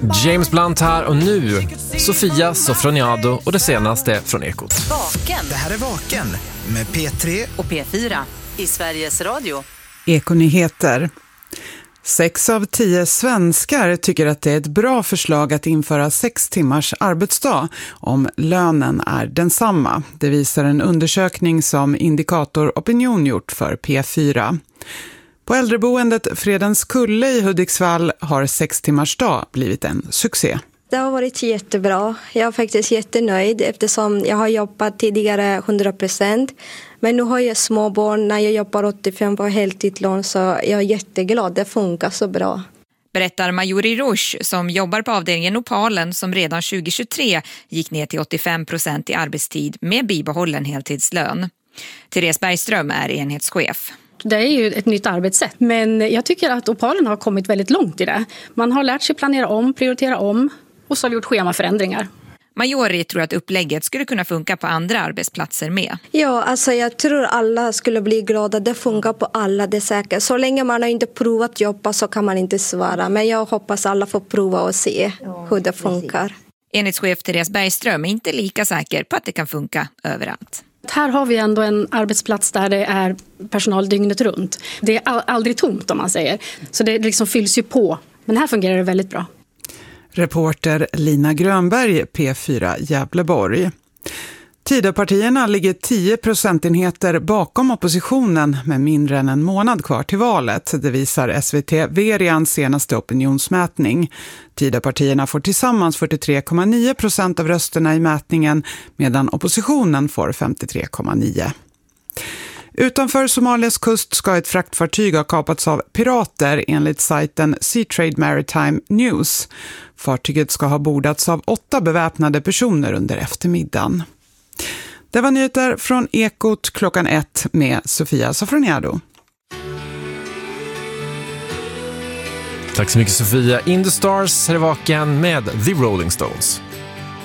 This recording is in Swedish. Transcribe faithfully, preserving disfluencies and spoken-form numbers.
James Blunt här och nu Sofia Sofroniado och det senaste från Ekot. Vaken. Det här är Vaken med P tre och P fyra i Sveriges Radio. Ekonyheter. Sex av tio svenskar tycker att det är ett bra förslag att införa sex timmars arbetsdag om lönen är densamma. Det visar en undersökning som Indikator Opinion gjort för P fyra. På äldreboendet Fredens Kulle i Hudiksvall har sex timmars dag blivit en succé. Det har varit jättebra. Jag är faktiskt jättenöjd eftersom jag har jobbat tidigare hundra procent. Men nu har jag små barn när jag jobbar åttiofem på heltidslån, så jag är jätteglad. Det funkar så bra. Berättar Majuri Rush som jobbar på avdelningen Opalen som redan tjugohundratjugotre gick ner till åttiofem procent i arbetstid med bibehållen heltidslön. Therese Bergström är enhetschef. Det är ju ett nytt arbetssätt, men jag tycker att Opalen har kommit väldigt långt i det. Man har lärt sig planera om, prioritera om och så har vi gjort schemaförändringar. Majori tror att upplägget skulle kunna funka på andra arbetsplatser med. Ja, alltså jag tror alla skulle bli glada. Det funkar på alla, det är säkert. Så länge man har inte provat jobba så kan man inte svara. Men jag hoppas alla får prova och se ja, hur det funkar. Enhetschef Therese Bergström är inte lika säker på att det kan funka överallt. Här har vi ändå en arbetsplats där det är personal dygnet runt. Det är aldrig tomt om man säger. Så det liksom fylls ju på. Men här fungerar det väldigt bra. Reporter Lina Grönberg, P fyra Gävleborg. Tidöpartierna ligger tio procentenheter bakom oppositionen med mindre än en månad kvar till valet. Det visar S V T Verians senaste opinionsmätning. Tidöpartierna får tillsammans fyrtiotre komma nio procent av rösterna i mätningen medan oppositionen får femtiotre komma nio. Utanför Somalias kust ska ett fraktfartyg ha kapats av pirater enligt sajten Seatrade Maritime News. Fartyget ska ha bordats av åtta beväpnade personer under eftermiddagen. Det var nyheter från Ekot klockan ett med Sofia Sofroniado. Tack så mycket Sofia. In the Stars är Vaken med The Rolling Stones.